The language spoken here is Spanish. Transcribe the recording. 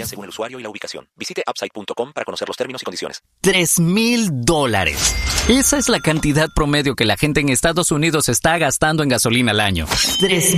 Varía según el usuario y la ubicación. Visite upside.com para conocer los términos y condiciones. $3,000. Esa es la cantidad promedio que la gente en Estados Unidos está gastando en gasolina al año.